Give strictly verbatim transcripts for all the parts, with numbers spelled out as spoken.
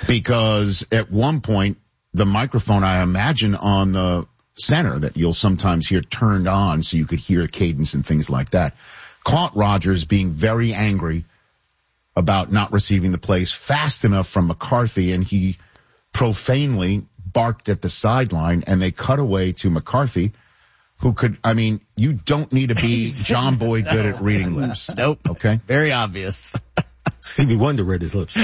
Because at one point, the microphone, I imagine, on the center that you'll sometimes hear turned on so you could hear cadence and things like that, caught Rodgers being very angry about not receiving the plays fast enough from McCarthy, and he profanely barked at the sideline, and they cut away to McCarthy, who could, I mean, you don't need to be John Boy good at reading lips. Nope. Okay? Very obvious. Stevie Wonder read his lips.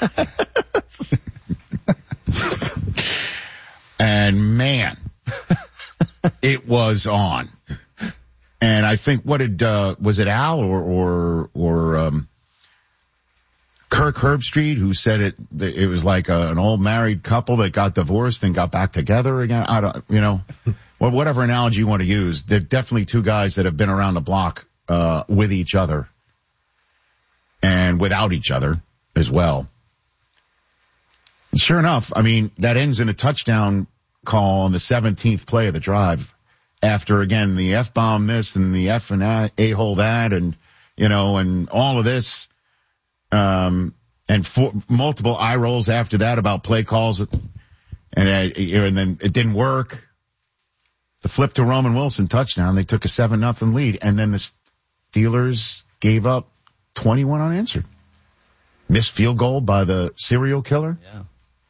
And man, it was on. And I think, what did, uh, was it Al or, or, or, um, Kirk Herbstreit who said it, it was like a, an old married couple that got divorced and got back together again? I don't, you know, well, whatever analogy you want to use. They're definitely two guys that have been around the block, uh, with each other and without each other as well. And sure enough, I mean, that ends in a touchdown call on the seventeenth play of the drive after, again, the F-bomb this and the F and A-hole that and, you know, and all of this. Um, and four, multiple eye rolls after that about play calls. And, uh, and then it didn't work. The flip to Roman Wilson touchdown. They took a seven nothing lead. And then the Steelers gave up twenty-one unanswered. Missed field goal by the serial killer. Yeah.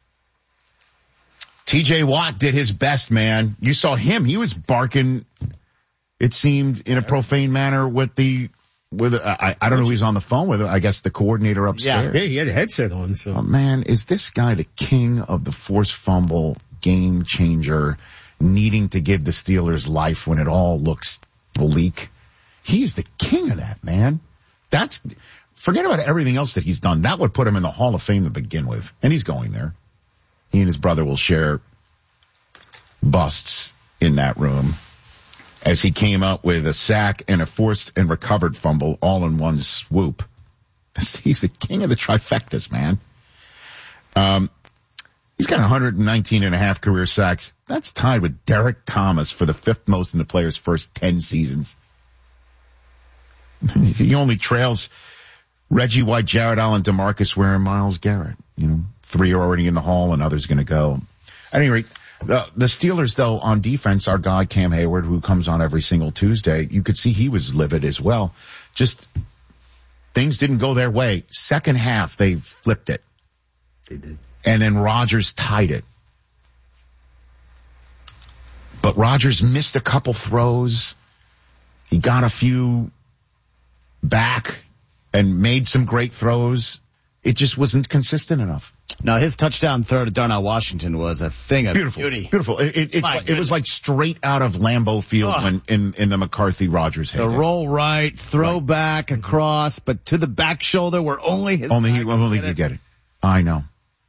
T J Watt did his best, man. You saw him. He was barking, it seemed, in a profane manner with the, with, I, I don't know who he's on the phone with. I guess the coordinator upstairs. Yeah, he had a headset on, so. Oh, man, is this guy the king of the forced fumble, game changer, needing to give the Steelers life when it all looks bleak? He's the king of that, man. That's, forget about everything else that he's done. That would put him in the Hall of Fame to begin with. And he's going there. He and his brother will share busts in that room as he came out with a sack and a forced and recovered fumble all in one swoop. He's the king of the trifectas, man. Um, he's got one hundred nineteen and a half career sacks. That's tied with Derek Thomas for the fifth most in the player's first ten seasons. He only trails Reggie White, Jared Allen, DeMarcus Ware, and Myles Garrett. You know, three are already in the hall and others going to go. At any rate, the, the Steelers, though, on defense, our guy Cam Hayward, who comes on every single Tuesday, you could see he was livid as well. Just things didn't go their way. Second half, they flipped it. They did. And then Rodgers tied it. But Rodgers missed a couple throws. He got a few back and made some great throws. It just wasn't consistent enough. No, his touchdown throw to Darnell Washington was a thing of beautiful, beauty. Beautiful. It, it, it's like, it was like straight out of Lambeau Field oh. when in, in the McCarthy Rodgers heyday. The roll right, throw right. back across, but to the back shoulder where only his only he only could get it. I know.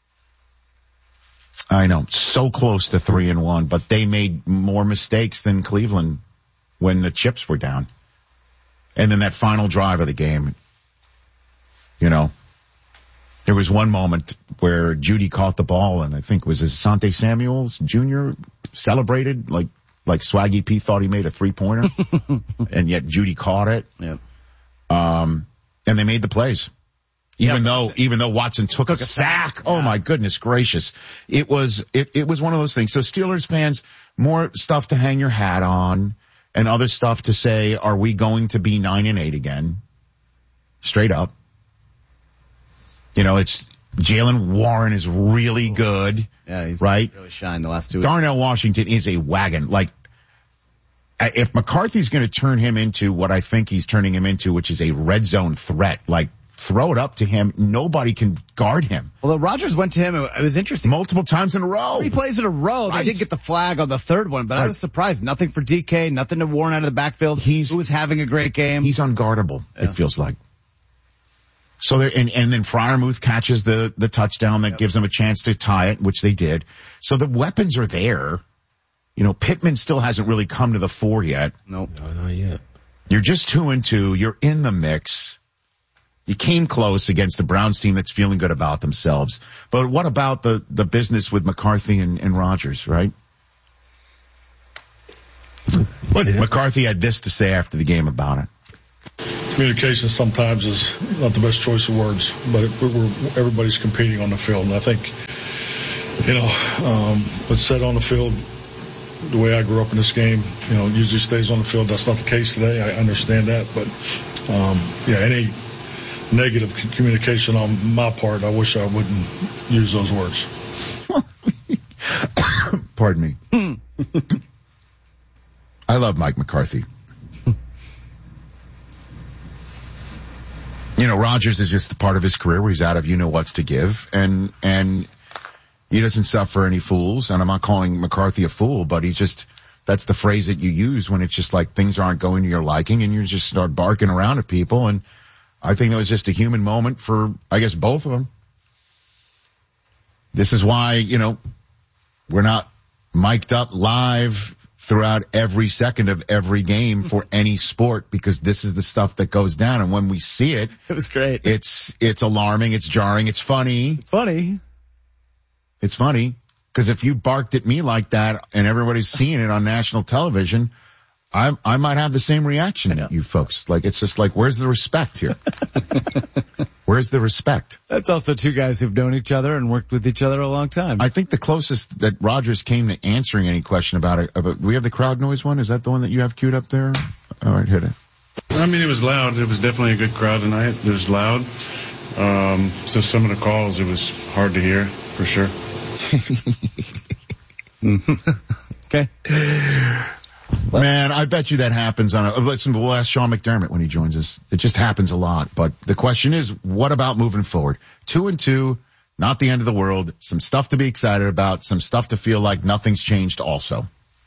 I know. So close to three and one, but they made more mistakes than Cleveland when the chips were down. And then that final drive of the game, you know, there was one moment where Judy caught the ball, and I think it was Asante Samuels Junior celebrated like like Swaggy P thought he made a three-pointer, and yet Judy caught it. Yep. Um, and they made the plays. Even yep, though, even though Watson took, took a, a sack. sack. Oh, yeah. My goodness gracious. It was, it, it was one of those things. So Steelers fans, more stuff to hang your hat on and other stuff to say, are we going to be nine and eight again? Straight up. You know, it's Jaylen Warren is really good. Yeah, he's right? really shined the last two weeks. Darnell Washington is a wagon. Like, if McCarthy's going to turn him into what I think he's turning him into, which is a red zone threat, like, throw it up to him. Nobody can guard him. Well, Rodgers went to him. It was interesting. Multiple times in a row. Three plays in a row. Right. They did get the flag on the third one, but right. I was surprised. Nothing for D K, nothing to Warren out of the backfield. He's, who was having a great game. He's unguardable, yeah. It feels like. So there, and, and then Freiermuth catches the, the touchdown that yep. gives them a chance to tie it, which they did. So the weapons are there. You know, Pittman still hasn't really come to the fore yet. Nope. No, not yet. You're just two and two. You're in the mix. You came close against the Browns team that's feeling good about themselves. But what about the, the business with McCarthy and, and Rodgers, right? What is it? McCarthy had this to say after the game about it. Communication sometimes is not the best choice of words, but it, we're, everybody's competing on the field. And I think, you know, um, what's said on the field, the way I grew up in this game, you know, usually stays on the field. That's not the case today. I understand that. But, um, yeah, any negative communication on my part, I wish I wouldn't use those words. Pardon me. I love Mike McCarthy. You know, Rodgers is just a part of his career where he's out of you-know-what's to give, and and he doesn't suffer any fools. And I'm not calling McCarthy a fool, but he just, that's the phrase that you use when it's just like things aren't going to your liking and you just start barking around at people. And I think it was just a human moment for, I guess, both of them. This is why, you know, we're not mic'd up live throughout every second of every game for any sport, because this is the stuff that goes down. And when we see it, it was great. It's, it's alarming. It's jarring. It's funny. It's funny. It's funny. Cause if you barked at me like that and everybody's seeing it on national television, I, I might have the same reaction at you folks. Like, it's just like, where's the respect here? Where's the respect? That's also two guys who've known each other and worked with each other a long time. I think the closest that Rodgers came to answering any question about it, about, we have the crowd noise one? Is that the one that you have queued up there? All right, hit it. I mean, it was loud. It was definitely a good crowd tonight. It was loud. Um, so some of the calls, it was hard to hear, for sure. Okay. Man, I bet you that happens on a, listen, we'll ask Sean McDermott when he joins us. It just happens a lot. But the question is, what about moving forward? Two and two, not the end of the world. Some stuff to be excited about. Some stuff to feel like nothing's changed also.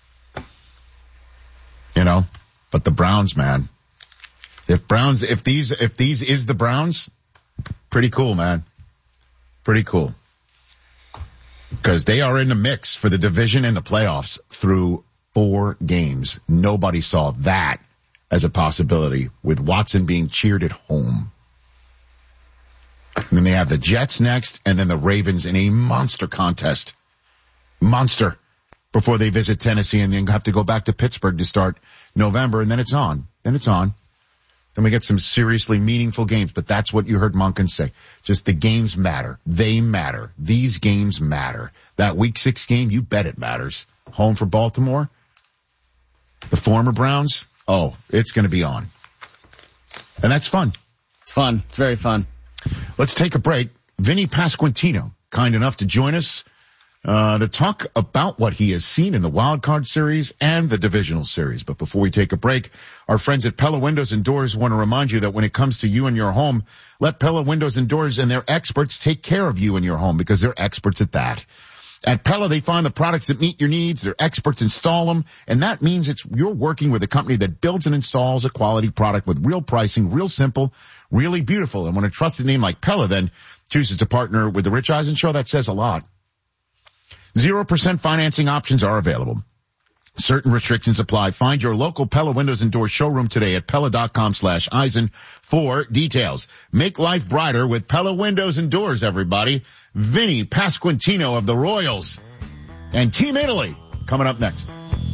You know, but the Browns, man. If Browns, if these, if these is the Browns, pretty cool, man. Pretty cool. Because they are in the mix for the division and the playoffs through four games. Nobody saw that as a possibility, with Watson being cheered at home. And then they have the Jets next, and then the Ravens in a monster contest. Monster. Before they visit Tennessee, and then have to go back to Pittsburgh to start November, and then it's on. Then it's on. Then we get some seriously meaningful games, but that's what you heard Monken say. Just the games matter. They matter. These games matter. That week six game, you bet it matters. Home for Baltimore. The former Browns, oh, it's going to be on. And that's fun. It's fun. It's very fun. Let's take a break. Vinny Pasquantino, kind enough to join us uh to talk about what he has seen in the Wild Card Series and the Divisional Series. But before we take a break, our friends at Pella Windows and Doors want to remind you that when it comes to you and your home, let Pella Windows and Doors and their experts take care of you and your home, because they're experts at that. At Pella, they find the products that meet your needs. Their experts install them, and that means it's you're working with a company that builds and installs a quality product with real pricing, real simple, really beautiful. And when a trusted name like Pella then chooses to partner with the Rich Eisen Show, that says a lot. Zero percent financing options are available. Certain restrictions apply. Find your local Pella Windows and Doors showroom today at Pella.com slash Eisen for details. Make life brighter with Pella Windows and Doors, everybody. Vinny Pasquantino of the Royals and Team Italy coming up next.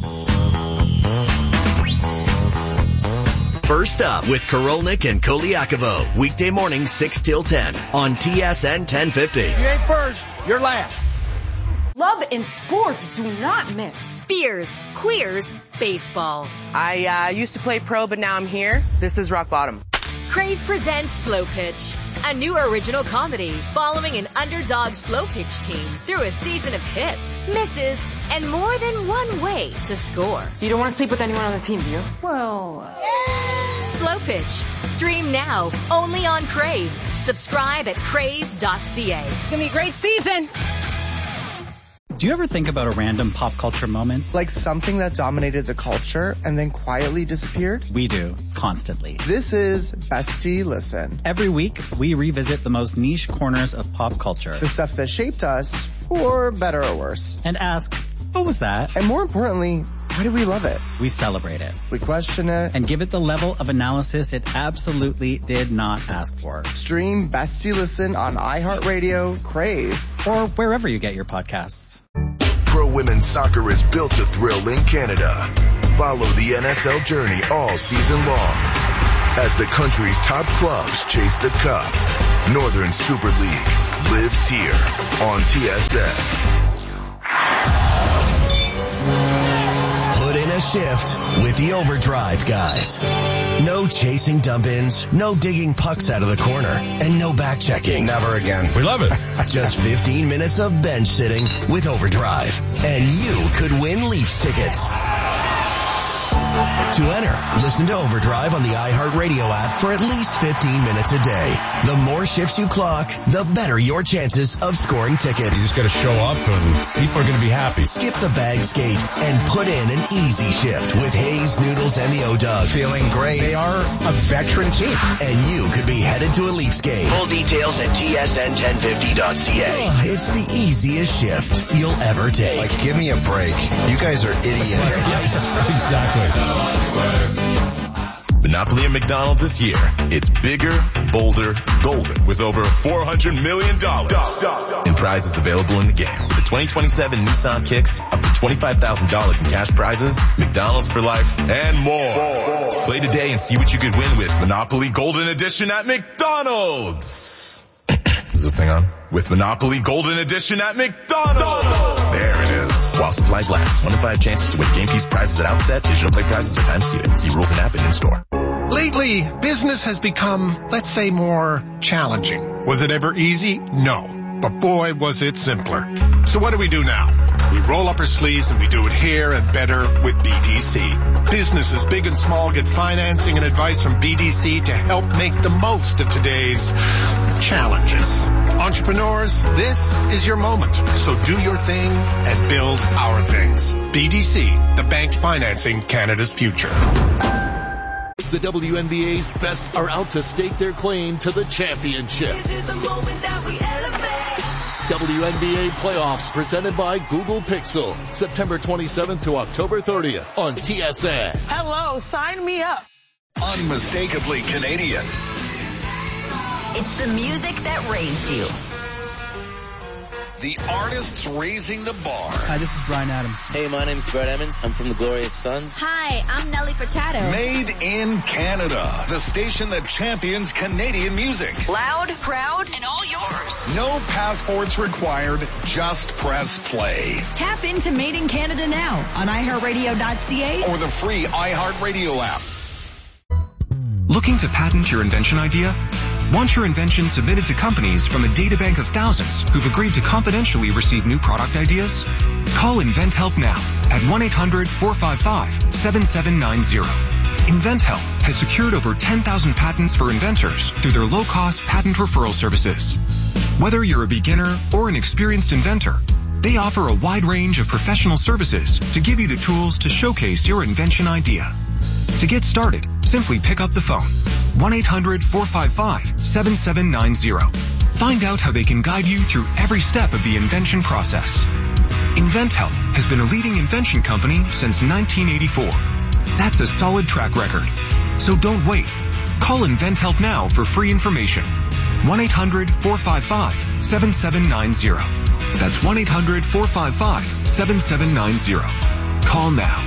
First up with Korolnik and Koliakovo. Weekday morning six till ten on T S N ten fifty. You ain't first, you're last. Love and sports do not mix. Beers, queers, baseball. I uh, used to play pro, but now I'm here. This is rock bottom. Crave presents Slow Pitch, a new original comedy following an underdog slow pitch team through a season of hits, misses, and more than one way to score. You don't want to sleep with anyone on the team, do you? Well, yeah. Slow Pitch. Stream now, only on Crave. Subscribe at crave dot c a. It's going to be a great season. Do you ever think about a random pop culture moment? Like something that dominated the culture and then quietly disappeared? We do, constantly. This is Bestie Listen. Every week, we revisit the most niche corners of pop culture. The stuff that shaped us, for better or worse. And ask, what was that? And more importantly, why do we love it? We celebrate it. We question it. And give it the level of analysis it absolutely did not ask for. Stream Bestie Listen on iHeartRadio, Crave, or wherever you get your podcasts. Pro Women's Soccer is built to thrill in Canada. Follow the N S L journey all season long. As the country's top clubs chase the cup, Northern Super League lives here on T S N. Put in a shift with the Overdrive guys. No chasing dump-ins, no digging pucks out of the corner, and no back checking. Never again. We love it. Just fifteen minutes of bench sitting with Overdrive, and you could win Leafs tickets. To enter, listen to Overdrive on the iHeartRadio app for at least fifteen minutes a day. The more shifts you clock, the better your chances of scoring tickets. You just got to show up and people are going to be happy. Skip the bag skate and put in an easy shift with Hayes, Noodles, and the O-Dog. Feeling great. They are a veteran team. And you could be headed to a Leafs game. Full details at T S N ten fifty dot C A. Oh, it's the easiest shift you'll ever take. Like, give me a break. You guys are idiots. Yes, exactly. Monopoly at McDonald's this year. It's bigger, bolder, golden with over four hundred million dollars in prizes available in the game. The twenty twenty-seven Nissan Kicks, up to twenty-five thousand dollars in cash prizes, McDonald's for life, and more. Play today and see what you could win with Monopoly Golden Edition at McDonald's. Is this thing on? With Monopoly Golden Edition at McDonald's. There it is. While supplies last. One in five chances to win game piece prizes at outset. Digital play prizes are time seated. See rules and app and in-store. Lately, business has become, let's say, more challenging. Was it ever easy? No. But boy, was it simpler. So what do we do now? We roll up our sleeves and we do it here and better with B D C. Businesses big and small get financing and advice from B D C to help make the most of today's challenges. Entrepreneurs, this is your moment. So do your thing and build our things. B D C, the bank financing Canada's future. The W N B A's best are out to stake their claim to the championship. This is the moment that we elevate. W N B A playoffs presented by Google Pixel. September twenty-seventh to October thirtieth on T S N. Hello, sign me up. Unmistakably Canadian. It's the music that raised you. The artists raising the bar. Hi, this is Bryan Adams. Hey, my name's Brett Emmons. I'm from the Glorious Sons. Hi, I'm Nelly Furtado. Made in Canada. The station that champions Canadian music. Loud, proud, and all yours. No passports required. Just press play. Tap into Made in Canada now on i heart radio dot c a or the free iHeartRadio app. Looking to patent your invention idea? Want your invention submitted to companies from a databank of thousands who've agreed to confidentially receive new product ideas? Call InventHelp now at one eight hundred four five five seven seven nine zero. InventHelp has secured over ten thousand patents for inventors through their low-cost patent referral services. Whether you're a beginner or an experienced inventor, they offer a wide range of professional services to give you the tools to showcase your invention idea. To get started, simply pick up the phone. one eight hundred four five five seven seven nine zero. Find out how they can guide you through every step of the invention process. InventHelp has been a leading invention company since nineteen eighty-four. That's a solid track record. So don't wait. Call InventHelp now for free information. one eight hundred four five five seven seven nine zero. That's one eight hundred four five five seven seven nine zero. Call now.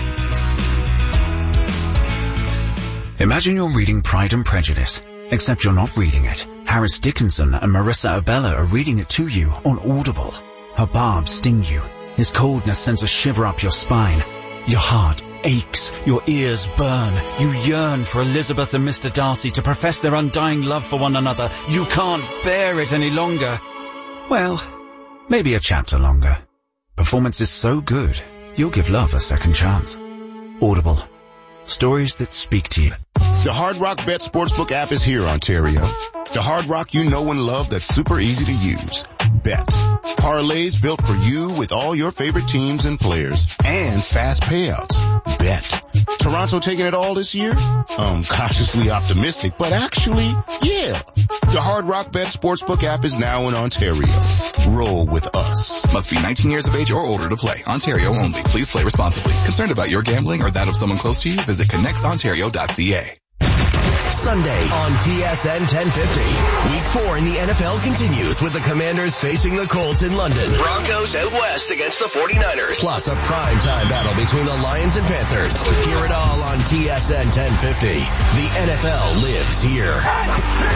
Imagine you're reading Pride and Prejudice, except you're not reading it. Harris Dickinson and Marissa Abella are reading it to you on Audible. Her barbs sting you. His coldness sends a shiver up your spine. Your heart aches. Your ears burn. You yearn for Elizabeth and Mister Darcy to profess their undying love for one another. You can't bear it any longer. Well, maybe a chapter longer. Performance is so good, you'll give love a second chance. Audible. Stories that speak to you. The Hard Rock Bet Sportsbook app is here, Ontario. The Hard Rock you know and love that's super easy to use. Bet. Parlays built for you with all your favorite teams and players. And fast payouts. Bet. Toronto taking it all this year? Um, cautiously optimistic, but actually, yeah. The Hard Rock Bet Sportsbook app is now in Ontario. Roll with us. Must be nineteen years of age or older to play. Ontario only. Please play responsibly. Concerned about your gambling or that of someone close to you? Visit connects ontario dot c a. Sunday on T S N ten fifty. Week four in the N F L continues with the Commanders facing the Colts in London. Broncos out west against the forty-niners. Plus a primetime battle between the Lions and Panthers. Hear it all on T S N ten fifty. The N F L lives here.